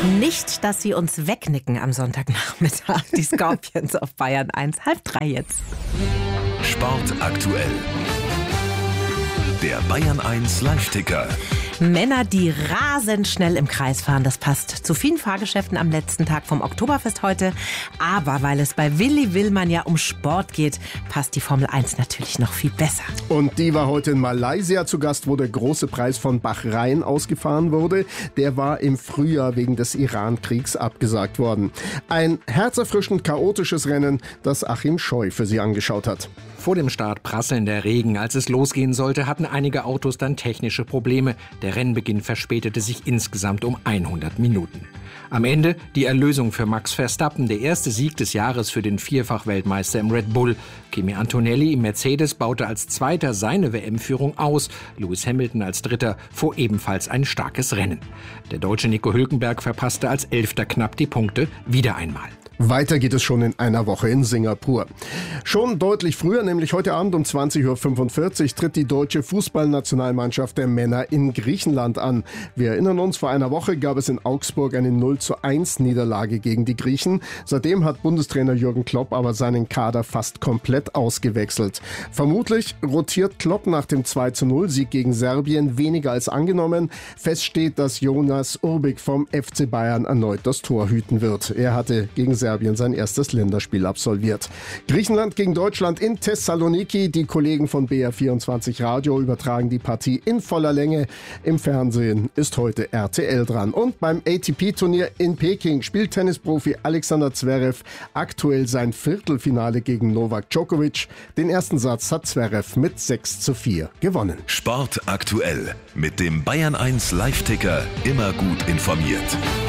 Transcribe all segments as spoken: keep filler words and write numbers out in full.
Nicht, dass sie uns wegnicken am Sonntagnachmittag. Die Scorpions auf Bayern eins, halb drei jetzt. Sport aktuell. Der Bayern eins Live-Ticker. Männer, die rasend schnell im Kreis fahren, das passt zu vielen Fahrgeschäften am letzten Tag vom Oktoberfest heute. Aber weil es bei Willi Willmann ja um Sport geht, passt die Formel eins natürlich noch viel besser. Und die war heute in Malaysia zu Gast, wo der große Preis von Bahrain ausgefahren wurde. Der war im Frühjahr wegen des Iran-Kriegs abgesagt worden. Ein herzerfrischend chaotisches Rennen, das Achim Scheu für Sie angeschaut hat. Vor dem Start prasselnder Regen. Als es losgehen sollte, hatten einige Autos dann technische Probleme. Der Rennbeginn verspätete sich insgesamt um hundert Minuten. Am Ende die Erlösung für Max Verstappen, der erste Sieg des Jahres für den Vierfach-Weltmeister im Red Bull. Kimi Antonelli im Mercedes baute als Zweiter seine W M-Führung aus. Lewis Hamilton als Dritter fuhr ebenfalls ein starkes Rennen. Der Deutsche Nico Hülkenberg verpasste als Elfter knapp die Punkte wieder einmal. Weiter geht es schon in einer Woche in Singapur. Schon deutlich früher, nämlich heute Abend um zwanzig Uhr fünfundvierzig, tritt die deutsche Fußballnationalmannschaft der Männer in Griechenland an. Wir erinnern uns, vor einer Woche gab es in Augsburg eine null zu eins Niederlage gegen die Griechen. Seitdem hat Bundestrainer Jürgen Klopp aber seinen Kader fast komplett ausgewechselt. Vermutlich rotiert Klopp nach dem zwei zu null Sieg gegen Serbien weniger als angenommen. Fest steht, dass Jonas Urbik vom F C Bayern erneut das Tor hüten wird. Er hatte gegen Serbien sein erstes Länderspiel absolviert. Griechenland gegen Deutschland in Thessaloniki. Die Kollegen von B R vierundzwanzig Radio übertragen die Partie in voller Länge. Im Fernsehen ist heute R T L dran. Und beim A T P-Turnier in Peking spielt Tennisprofi Alexander Zverev aktuell sein Viertelfinale gegen Novak Djokovic. Den ersten Satz hat Zverev mit sechs zu vier gewonnen. Sport aktuell mit dem Bayern eins Live-Ticker. Immer gut informiert.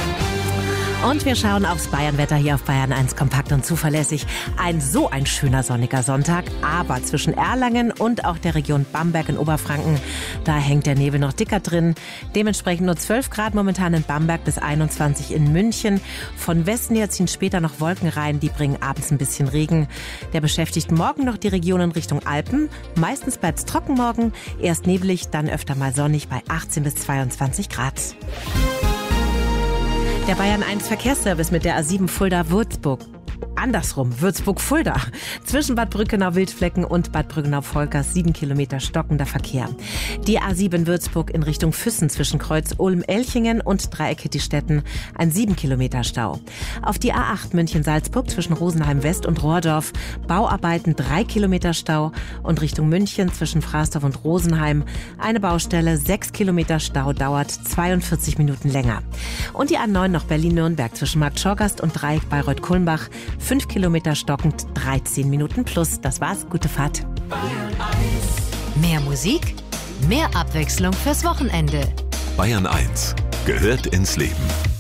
Und wir schauen aufs Bayernwetter hier auf Bayern eins, kompakt und zuverlässig. Ein so ein schöner sonniger Sonntag, aber zwischen Erlangen und auch der Region Bamberg in Oberfranken, da hängt der Nebel noch dicker drin. Dementsprechend nur zwölf Grad momentan in Bamberg bis einundzwanzig in München. Von Westen her ziehen später noch Wolken rein, die bringen abends ein bisschen Regen. Der beschäftigt morgen noch die Regionen Richtung Alpen. Meistens bleibt es trocken morgen, erst neblig, dann öfter mal sonnig bei achtzehn bis zweiundzwanzig Grad. Der Bayern eins Verkehrsservice mit der A sieben Fulda-Würzburg. Andersrum, Würzburg-Fulda. Zwischen Bad Brückenau-Wildflecken und Bad Brückenau-Volkers sieben Kilometer stockender Verkehr. Die A sieben Würzburg in Richtung Füssen zwischen Kreuz Ulm-Elchingen und Dreieck-Hittistetten ein sieben Kilometer Stau. Auf die A acht München-Salzburg zwischen Rosenheim-West und Rohrdorf Bauarbeiten drei Kilometer Stau und Richtung München zwischen Fraßdorf und Rosenheim eine Baustelle, sechs Kilometer Stau, dauert zweiundvierzig Minuten länger. Und die A neun nach Berlin-Nürnberg zwischen Markt Schorgast und Dreieck Bayreuth-Kulmbach fünf Kilometer stockend, dreizehn Minuten plus. Das war's, gute Fahrt. Mehr Musik, mehr Abwechslung fürs Wochenende. Bayern eins gehört ins Leben.